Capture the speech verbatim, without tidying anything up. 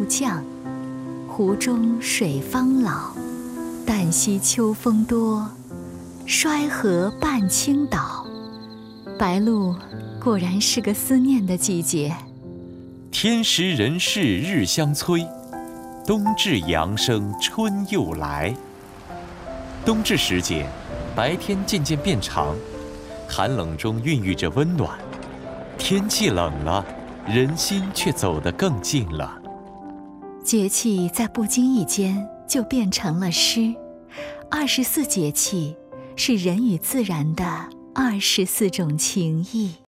降，湖中水方老，旦夕秋风多，衰河半倾倒。白露果然是个思念的季节。 天时人事日相催，冬至阳生春又来。冬至时节，白天渐渐变长，寒冷中孕育着温暖。天气冷了，人心却走得更近了。 节气在不经意间就变成了诗。二十四节气是人与自然的二十四种情谊。